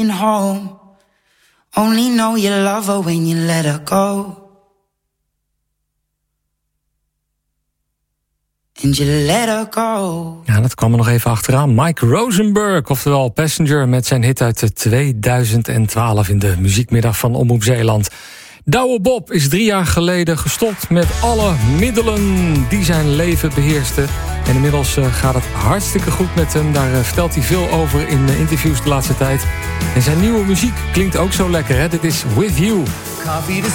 home. Only know you love her when you let her go. And you let her go. Ja, dat kwam er nog even achteraan. Mike Rosenberg, oftewel Passenger, met zijn hit uit 2012 in de muziekmiddag van Omroep Zeeland. Douwe Bob is 3 jaar geleden gestopt met alle middelen die zijn leven beheersten. En inmiddels gaat het hartstikke goed met hem. Daar vertelt hij veel over in interviews de laatste tijd. En zijn nieuwe muziek klinkt ook zo lekker, hè? Dit is With You.